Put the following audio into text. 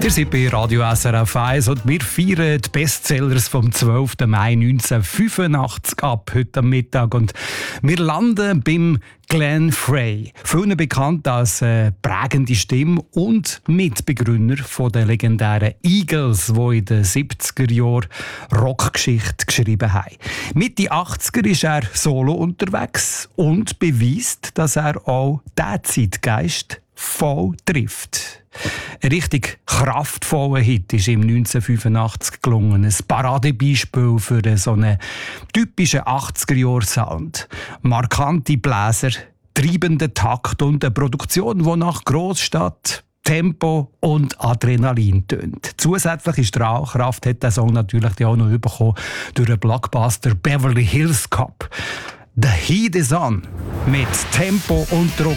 Ihr seid bei Radio SRF 1 und wir feiern die Bestsellers vom 12. Mai 1985 ab, heute am Mittag. Und wir landen beim Glenn Frey, vielen bekannt als prägende Stimme und Mitbegründer der legendären Eagles, die in den 70er Jahren Rockgeschichte geschrieben haben. Mitte 80er ist er solo unterwegs und beweist, dass er auch diesen Zeitgeist voll trifft. Ein richtig kraftvoller Hit ist ihm 1985 gelungen. Ein Paradebeispiel für so einen typischen 80er-Jahr-Sound. Markante Bläser, treibender Takt und eine Produktion, die nach Großstadt, Tempo und Adrenalin tönt. Zusätzliche Strahlkraft hat der Song natürlich auch noch bekommen durch den Blockbuster Beverly Hills Cop. The Heat is on mit Tempo und Druck.